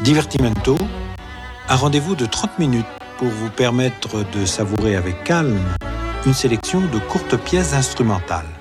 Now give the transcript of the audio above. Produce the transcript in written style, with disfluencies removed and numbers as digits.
Divertimento, un rendez-vous de 30 minutes pour vous permettre de savourer avec calme une sélection de courtes pièces instrumentales.